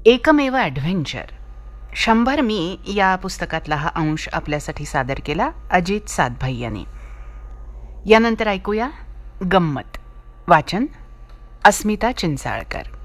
एकमेव ॲडव्हेंचर 100 मी या पुस्तकातला हा अंश आपल्यासाठी सादर केला अजित सातभाई यांनी. यानंतर ऐकूया गंमत. वाचन अस्मिता चिंचाळकर.